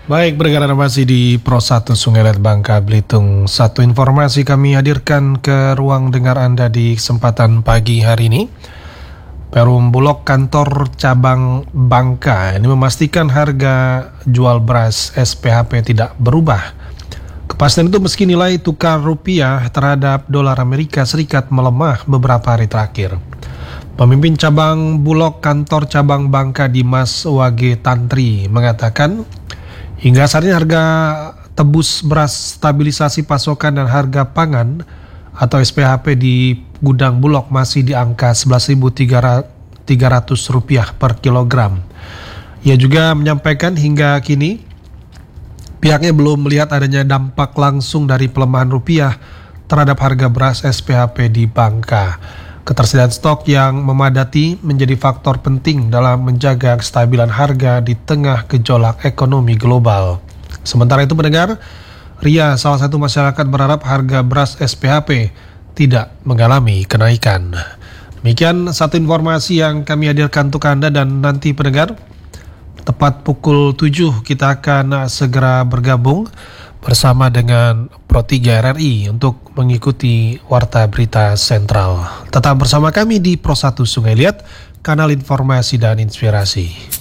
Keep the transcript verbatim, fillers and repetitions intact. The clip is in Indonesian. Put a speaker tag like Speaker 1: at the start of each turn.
Speaker 1: Baik, bergerak masih di Pro satu Sungai Liat Bangka Belitung. Satu informasi kami hadirkan ke ruang dengar Anda di kesempatan pagi hari ini. Perum Bulog kantor cabang Bangka ini memastikan harga jual beras S P H P tidak berubah. Kepastian itu meski nilai tukar rupiah terhadap dolar Amerika Serikat melemah beberapa hari terakhir. Pemimpin cabang Bulog kantor cabang Bangka Dimas Wage Tantri mengatakan hingga saat ini harga tebus beras stabilisasi pasokan dan harga pangan atau S P H P di gudang Bulog masih di angka sebelas ribu tiga ratus rupiah per kilogram. Ia juga menyampaikan hingga kini pihaknya belum melihat adanya dampak langsung dari pelemahan rupiah terhadap harga beras S P H P di Bangka. Ketersediaan stok yang memadati menjadi faktor penting dalam menjaga kestabilan harga di tengah gejolak ekonomi global. Sementara itu pendengar, Ria, salah satu masyarakat berharap harga beras S P H P tidak mengalami kenaikan. Demikian satu informasi yang kami hadirkan untuk Anda, dan nanti pendengar, tepat pukul tujuh kita akan segera bergabung bersama dengan Pro tiga R R I untuk mengikuti Warta Berita Sentral. Tetap bersama kami di Pro satu Sungai Liat, kanal informasi dan inspirasi.